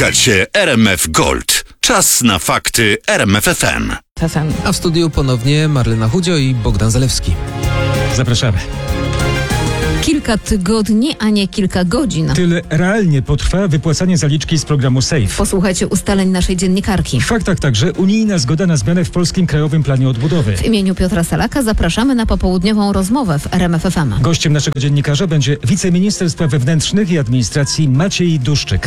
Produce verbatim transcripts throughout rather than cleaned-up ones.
Słuchacie R M F Gold. Czas na fakty R M F F M. A w studiu ponownie Marlena Chudzio i Bogdan Zalewski. Zapraszamy. Kilka tygodni, a nie kilka godzin. Tyle realnie potrwa wypłacanie zaliczki z programu SAFE. Posłuchajcie ustaleń naszej dziennikarki. W faktach także unijna zgoda na zmianę w Polskim Krajowym Planie Odbudowy. W imieniu Piotra Salaka zapraszamy na popołudniową rozmowę w R M F F M. Gościem naszego dziennikarza będzie wiceminister spraw wewnętrznych i administracji Maciej Duszczyk.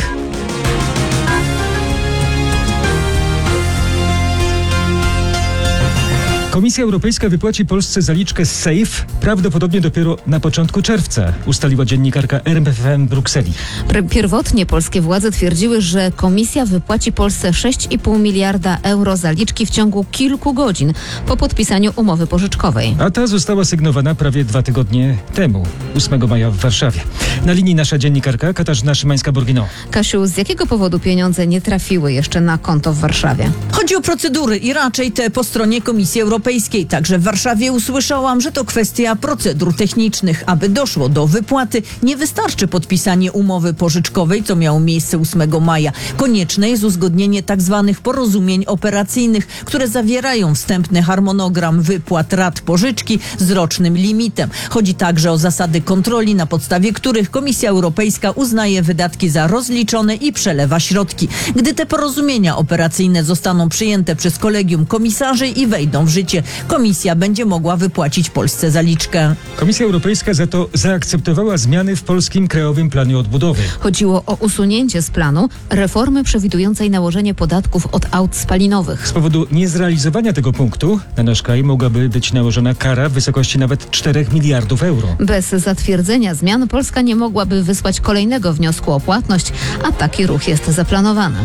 Komisja Europejska wypłaci Polsce zaliczkę z SAFE prawdopodobnie dopiero na początku czerwca, ustaliła dziennikarka R M F F M w Brukseli. Pierwotnie polskie władze twierdziły, że komisja wypłaci Polsce sześć i pół miliarda euro zaliczki w ciągu kilku godzin po podpisaniu umowy pożyczkowej. A ta została sygnowana prawie dwa tygodnie temu, ósmego maja w Warszawie. Na linii nasza dziennikarka Katarzyna Szymańska-Borgino. Kasiu, z jakiego powodu pieniądze nie trafiły jeszcze na konto w Warszawie? Chodzi o procedury i raczej te po stronie Komisji Europejskiej. Także w Warszawie usłyszałam, że to kwestia procedur technicznych. Aby doszło do wypłaty, nie wystarczy podpisanie umowy pożyczkowej, co miało miejsce ósmego maja. Konieczne jest uzgodnienie tzw. porozumień operacyjnych, które zawierają wstępny harmonogram wypłat rat pożyczki z rocznym limitem. Chodzi także o zasady kontroli, na podstawie których Komisja Europejska uznaje wydatki za rozliczone i przelewa środki. Gdy te porozumienia operacyjne zostaną przyjęte przez kolegium komisarzy i wejdą w życie, Komisja będzie mogła wypłacić Polsce zaliczkę. Komisja Europejska za to zaakceptowała zmiany w Polskim Krajowym Planie Odbudowy. Chodziło o usunięcie z planu reformy przewidującej nałożenie podatków od aut spalinowych. Z powodu niezrealizowania tego punktu na nasz kraj mogłaby być nałożona kara w wysokości nawet czterech miliardów euro. Bez zatwierdzenia zmian Polska nie mogłaby wysłać kolejnego wniosku o płatność, a taki ruch jest zaplanowany.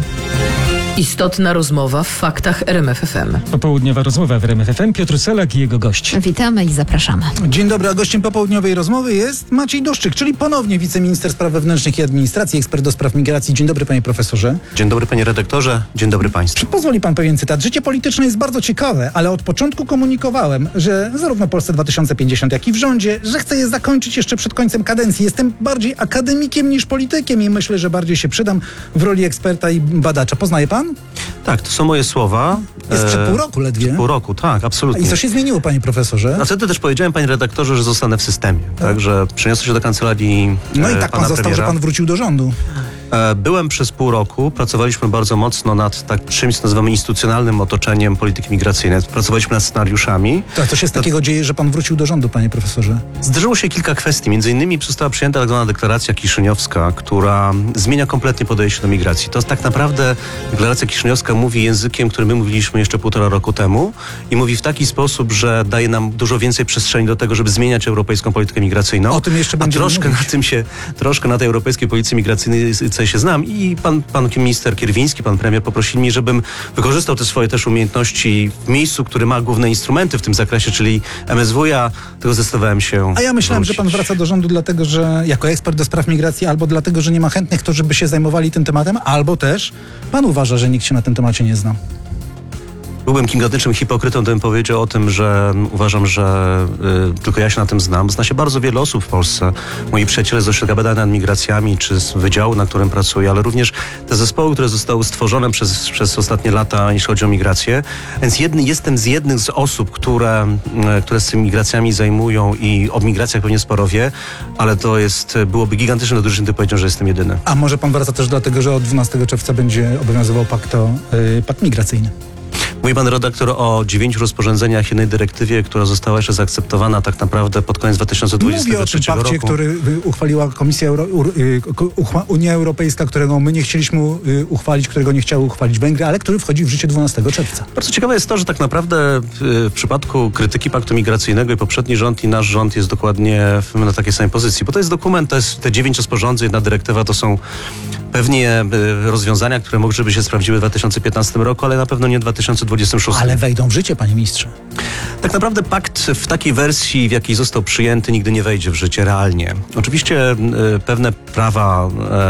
Istotna rozmowa w faktach R M F F M. Popołudniowa rozmowa w R M F F M. Piotr Salak i jego gość. Witamy i zapraszamy. Dzień dobry, a gościem popołudniowej rozmowy jest Maciej Duszczyk, czyli ponownie wiceminister spraw wewnętrznych i administracji, ekspert do spraw migracji. Dzień dobry, panie profesorze. Dzień dobry, panie redaktorze. Dzień dobry państwu. Czy pozwoli pan pewien cytat? Życie polityczne jest bardzo ciekawe, ale od początku komunikowałem, że zarówno Polsce dwa tysiące pięćdziesiąt, jak i w rządzie, że chcę je zakończyć jeszcze przed końcem kadencji. Jestem bardziej akademikiem niż politykiem i myślę, że bardziej się przydam w roli eksperta i badacza. Poznaje pan? Tak, to są moje słowa. Jest przed pół roku ledwie. Przed pół roku, tak, absolutnie. I co się zmieniło, panie profesorze? A wtedy też powiedziałem, panie redaktorze, że zostanę w systemie. Tak, tak że przeniosę się do kancelarii No e, i tak pan pana został, premiera. że pan wrócił do rządu. E, byłem przez pół roku, pracowaliśmy bardzo mocno nad tak czymś, co nazywamy instytucjonalnym otoczeniem polityki migracyjnej. Pracowaliśmy nad scenariuszami. Tak, to się z takiego dzieje, że pan wrócił do rządu, panie profesorze? Zdarzyło się kilka kwestii. Między innymi została przyjęta tak zwana deklaracja kiszyniowska, która zmienia kompletnie podejście do migracji. To tak naprawdę deklaracja kiszyniowska mówi językiem, którym my mówiliśmy jeszcze półtora roku temu i mówi w taki sposób, że daje nam dużo więcej przestrzeni do tego, żeby zmieniać europejską politykę migracyjną. O tym jeszcze A będziemy troszkę mówić. na tym się, troszkę na tej europejskiej polityce migracyjnej się znam i pan, pan minister Kierwiński, pan premier poprosili mnie, żebym wykorzystał te swoje też umiejętności w miejscu, który ma główne instrumenty w tym zakresie, czyli M S W. Ja tego zdecydowałem się A ja myślałem, wrócić. że pan wraca do rządu dlatego, że jako ekspert do spraw migracji, albo dlatego, że nie ma chętnych, którzy by się zajmowali tym tematem, albo też pan uważa, że nikt się na tym temacie nie zna. Byłbym gigantycznym hipokrytą, gdybym powiedział o tym, że uważam, że y, tylko ja się na tym znam. Zna się bardzo wiele osób w Polsce. Moi przyjaciele z Ośrodka Badań nad Migracjami, czy z wydziału, na którym pracuję, ale również te zespoły, które zostały stworzone przez, przez ostatnie lata, jeśli chodzi o migrację. Więc jedny, jestem z jednych z osób, które, y, które z tymi migracjami zajmują i o migracjach pewnie sporo wie, ale to jest, byłoby gigantyczne nadużycie, gdy powiedział, że jestem jedyny. A może pan wraca też dlatego, że od dwunastego czerwca będzie obowiązywał pakt, o, y, pakt migracyjny? Mówi pan redaktor o dziewięciu rozporządzeniach, jednej dyrektywie, która została jeszcze zaakceptowana tak naprawdę pod koniec dwa tysiące dwudziestego Mówię o tym trzeciego pakcie, roku. który uchwaliła Komisja Euro, uchwa, Unia Europejska, którego my nie chcieliśmy uchwalić, którego nie chciały uchwalić Węgry, ale który wchodzi w życie dwunastego czerwca. Bardzo ciekawe jest to, że tak naprawdę w przypadku krytyki paktu migracyjnego i poprzedni rząd i nasz rząd jest dokładnie na takiej samej pozycji, bo to jest dokument, to jest te dziewięć rozporządzeń, jedna dyrektywa, to są pewnie rozwiązania, które mogłyby się sprawdziły w dwa tysiące piętnastym roku, ale na pewno nie w dwa tysiące dwudziestym szóstym. Ale wejdą w życie, panie ministrze. Tak naprawdę pakt w takiej wersji, w jakiej został przyjęty, nigdy nie wejdzie w życie realnie. Oczywiście y, pewne prawa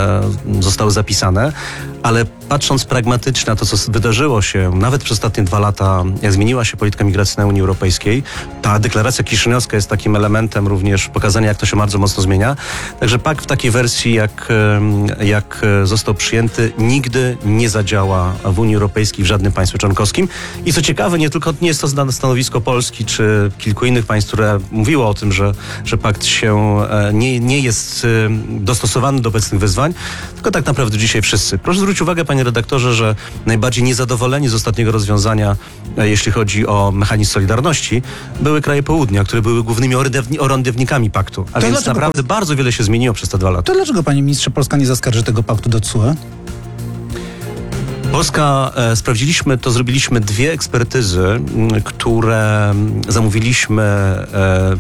y, zostały zapisane, ale patrząc pragmatycznie na to, co wydarzyło się nawet przez ostatnie dwa lata, jak zmieniła się polityka migracyjna Unii Europejskiej, ta deklaracja kiszyniowska jest takim elementem również pokazania, jak to się bardzo mocno zmienia. Także pakt w takiej wersji, jak, jak e, został przyjęty, nigdy nie zadziała w Unii Europejskiej w żadnym państwie członkowskim. I co ciekawe, nie tylko nie jest to stanowisko Polski czy kilku innych państw, które mówiło o tym, że, że pakt się e, nie, nie jest e, dostosowany do obecnych wyzwań, tylko tak naprawdę dzisiaj wszyscy. Proszę zwrócić uwagę, panie redaktorze, że najbardziej niezadowoleni z ostatniego rozwiązania, e, jeśli chodzi o mechanizm solidarności, były kraje południa, które były głównymi orędowni- orędownikami paktu. A To więc dlaczego naprawdę bardzo wiele się zmieniło przez te dwa lata. To dlaczego, panie ministrze, Polska nie zaskarży tego paktu do T S U E? Polska, e, sprawdziliśmy, to zrobiliśmy dwie ekspertyzy, m, które m, zamówiliśmy e,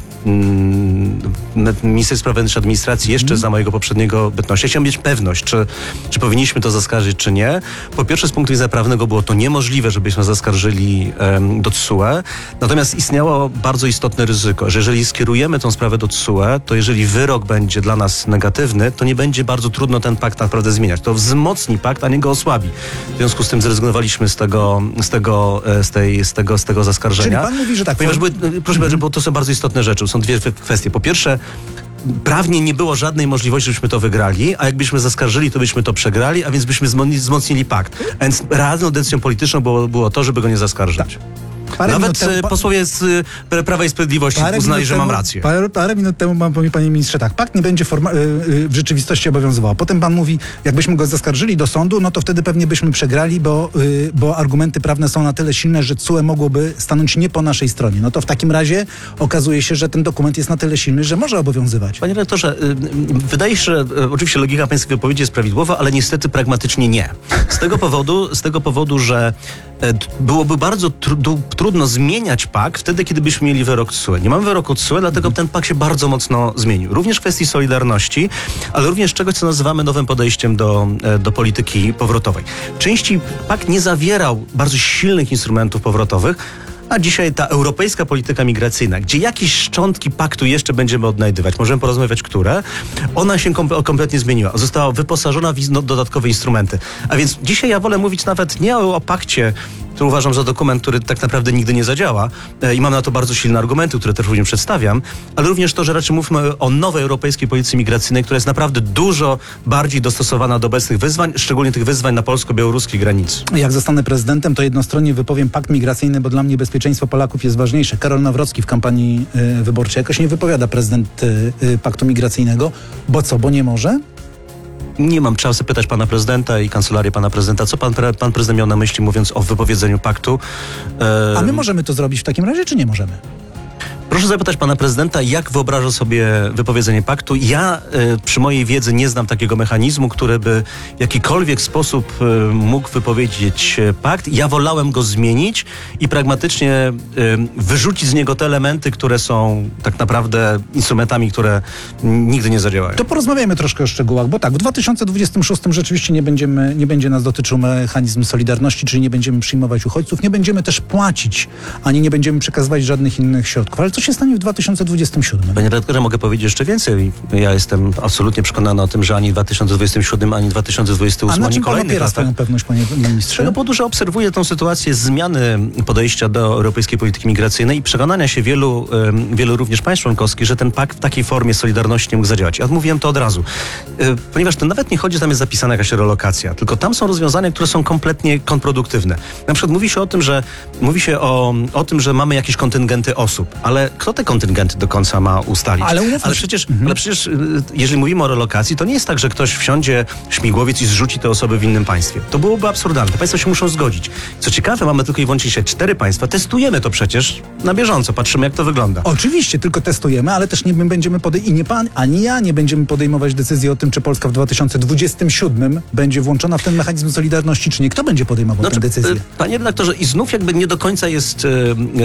m, Ministerstwo Spraw Wewnętrznych i Administracji jeszcze za mojego poprzedniego bytności. Ja chciałem mieć pewność, czy, czy powinniśmy to zaskarżyć, czy nie. Po pierwsze, z punktu widzenia prawnego było to niemożliwe, żebyśmy zaskarżyli e, do T S U E. Natomiast istniało bardzo istotne ryzyko, że jeżeli skierujemy tą sprawę do T S U E, to jeżeli wyrok będzie dla nas negatywny, to nie będzie bardzo trudno ten pakt naprawdę zmieniać. To wzmocni pakt, a nie go osłabi. W związku z tym zrezygnowaliśmy z tego, z tego, z tej, z tego, z tego zaskarżenia. Czyli pan mówi, że tak. Ponieważ były, proszę bardzo, bo to są bardzo istotne rzeczy. Są dwie kwestie. Po pierwsze, prawnie nie było żadnej możliwości, żebyśmy to wygrali, a jakbyśmy zaskarżyli, to byśmy to przegrali, a więc byśmy wzmocnili pakt. A więc realną decyzją polityczną było, było to, żeby go nie zaskarżyć. Parę minut Nawet temu- posłowie z e, Prawa i Sprawiedliwości Parę uznali, minut że temu, mam rację. Parę, parę minut temu pan mówi, panie ministrze, tak, pakt nie będzie forma- y, y, w rzeczywistości obowiązywał. Potem pan mówi, jakbyśmy go zaskarżyli do sądu, no to wtedy pewnie byśmy przegrali, bo, y, bo argumenty prawne są na tyle silne, że T S U E mogłoby stanąć nie po naszej stronie. No to w takim razie okazuje się, że ten dokument jest na tyle silny, że może obowiązywać. Panie redaktorze, y, y, wydaje się, że y, oczywiście logika pańskiej wypowiedzi jest prawidłowa, ale niestety pragmatycznie nie. Z tego powodu, z tego powodu że y, t- byłoby bardzo tru- trudno zmieniać pakt wtedy, kiedy byśmy mieli wyrok T S U E. Nie mamy wyroku T S U E, dlatego ten pakt się bardzo mocno zmienił. Również w kwestii solidarności, ale również czegoś, co nazywamy nowym podejściem do, e, do polityki powrotowej. Części pakt nie zawierał bardzo silnych instrumentów powrotowych, a dzisiaj ta europejska polityka migracyjna, gdzie jakieś szczątki paktu jeszcze będziemy odnajdywać, możemy porozmawiać, które, ona się kom- kompletnie zmieniła. Została wyposażona w iz- no, dodatkowe instrumenty. A więc dzisiaj ja wolę mówić nawet nie o, o pakcie, który uważam za dokument, który tak naprawdę nigdy nie zadziała e, i mam na to bardzo silne argumenty, które też również przedstawiam, ale również to, że raczej mówmy o nowej europejskiej polityce migracyjnej, która jest naprawdę dużo bardziej dostosowana do obecnych wyzwań, szczególnie tych wyzwań na polsko-białoruskiej granicy. Jak zostanę prezydentem, to jednostronnie wypowiem pakt migracyjny, bo dla mnie bezpieczeństwo Polaków jest ważniejsze. Karol Nawrocki w kampanii y, wyborczej jakoś nie wypowiada prezydent y, y, paktu migracyjnego. Bo co, bo nie może? Nie mam czasu pytać pana prezydenta i kancelarię pana prezydenta, co pan, pre, pan prezydent miał na myśli, mówiąc o wypowiedzeniu paktu. E, A my możemy to zrobić w takim razie, czy nie możemy? Proszę zapytać pana prezydenta, jak wyobraża sobie wypowiedzenie paktu. Ja e, przy mojej wiedzy nie znam takiego mechanizmu, który by w jakikolwiek sposób e, mógł wypowiedzieć e, pakt. Ja wolałem go zmienić i pragmatycznie e, wyrzucić z niego te elementy, które są tak naprawdę instrumentami, które nigdy nie zadziałają. To porozmawiajmy troszkę o szczegółach, bo tak, w dwa tysiące dwudziestym szóstym rzeczywiście nie, będziemy, nie będzie nas dotyczył mechanizm solidarności, czyli nie będziemy przyjmować uchodźców, nie będziemy też płacić, ani nie będziemy przekazywać żadnych innych środków. Ale co się stanie w dwa tysiące dwudziestym siódmym? Panie redaktorze, mogę powiedzieć jeszcze więcej. Ja jestem absolutnie przekonany o tym, że ani w dwa tysiące dwudziestym siódmym, ani w dwa tysiące dwudziestym ósmym, A na ani czym pan kolejnych opiera latach. swoją pewność, panie ministrze? No po to, że obserwuję tą sytuację zmiany podejścia do europejskiej polityki migracyjnej i przekonania się wielu, em, wielu również państw członkowskich, że ten pakt w takiej formie solidarności nie mógł zadziałać. Ja mówiłem to od razu. E, ponieważ to nawet nie chodzi, że tam jest zapisana jakaś relokacja, tylko tam są rozwiązania, które są kompletnie kontrproduktywne. Na przykład mówi się o tym, że mówi się o, o tym, że mamy jakieś kontyngenty osób, ale kto te kontyngenty do końca ma ustalić? Ale umówmy ale się- przecież, ale przecież y, jeżeli mówimy o relokacji, to nie jest tak, że ktoś wsiądzie w śmigłowiec i zrzuci te osoby w innym państwie. To byłoby absurdalne. Te państwa się muszą zgodzić. Co ciekawe, mamy tylko i wyłącznie dzisiaj cztery państwa. Testujemy to przecież na bieżąco. Patrzymy, jak to wygląda. Oczywiście, tylko testujemy, ale też nie my będziemy podej- i nie pan, ani ja nie będziemy podejmować decyzji o tym, czy Polska w dwa tysiące dwudziestym siódmym będzie włączona w ten mechanizm solidarności, czy nie. Kto będzie podejmował tę Znaczy, decyzję? y, Panie redaktorze, i znów jakby nie do końca jest y, y,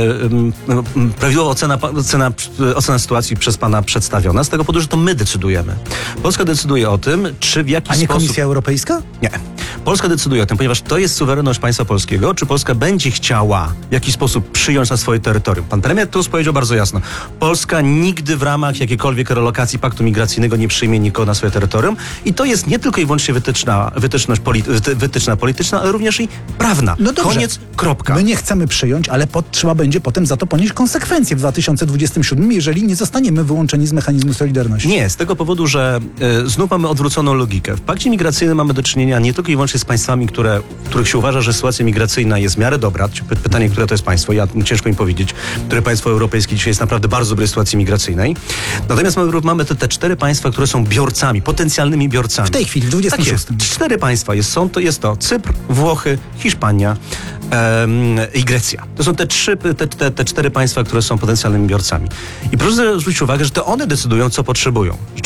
y, prawidłowa ocena, ocena, ocena sytuacji przez pana przedstawiona, z tego powodu, że to my decydujemy. Polska decyduje o tym, czy w jaki A nie sposób... Komisja Europejska? Nie. Polska decyduje o tym, ponieważ to jest suwerenność państwa polskiego, czy Polska będzie chciała w jakiś sposób przyjąć na swoje terytorium. Pan premier Tusk powiedział bardzo jasno, Polska nigdy w ramach jakiejkolwiek relokacji paktu migracyjnego nie przyjmie nikogo na swoje terytorium i to jest nie tylko i wyłącznie wytyczna, wytyczność polity, wytyczna polityczna, ale również i prawna. No dobrze. Koniec, kropka. My nie chcemy przyjąć, ale pod, trzeba będzie potem za to ponieść konsekwencje w dwa tysiące dwudziestym siódmym, jeżeli nie zostaniemy wyłączeni z mechanizmu solidarności. Nie, z tego powodu, że y, znów mamy odwróconą logikę. W pakcie migracyjnym mamy do czynienia nie tylko i wyłącznie z państwami, które, w których się uważa, że sytuacja migracyjna jest w miarę dobra. Py- Pytanie, które to jest państwo, ja ciężko mi powiedzieć, które państwo europejskie dzisiaj jest naprawdę w bardzo dobrej sytuacji migracyjnej. Natomiast mamy, mamy te, te cztery państwa, które są biorcami, potencjalnymi biorcami. W tej chwili, w dwudziestym szóstym. Tak jest. Cztery państwa jest, są, to jest to Cypr, Włochy, Hiszpania em, i Grecja. To są te trzy, te, te, te cztery państwa, które są potencjalnymi biorcami. I proszę zwrócić uwagę, że to one decydują, co potrzebują.